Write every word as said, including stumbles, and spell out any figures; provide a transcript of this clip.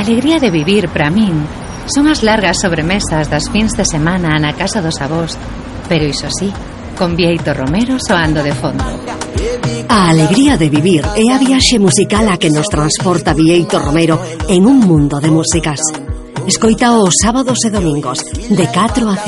alegría de vivir, para min, son as largas sobremesas das fins de semana na casa dos avós, pero iso sí, con Bieito Romero soando de fondo. A alegría de vivir é a viaxe musical a que nos transporta Bieito Romero en un mundo de músicas. Escoita os sábados e domingos, de catro a